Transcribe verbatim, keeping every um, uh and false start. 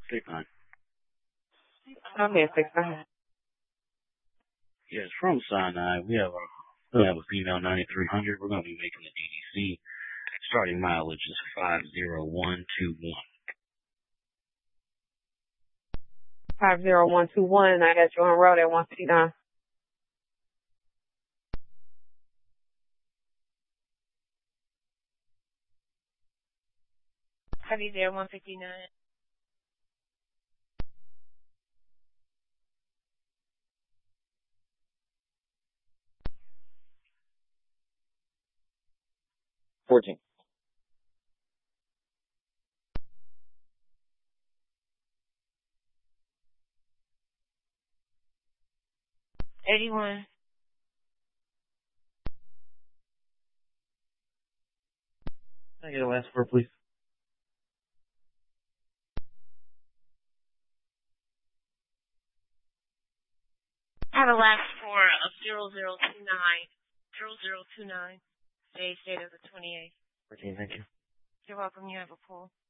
Six nine. Okay, six nine. Yes, from Sinai. We have a we have a female ninety-three hundred. We're going to be making the D D C. Starting mileage is five zero one two one. Five zero one two one. I got you on road at one fifty nine. Heavy there, one fifty nine. Fourteen. Eighty one. Can I get the last four, please? I have a last four of zero zero two nine. Zero zero two nine. Today's date of the twenty eighth. Okay, thank you. You're welcome. You have a pool.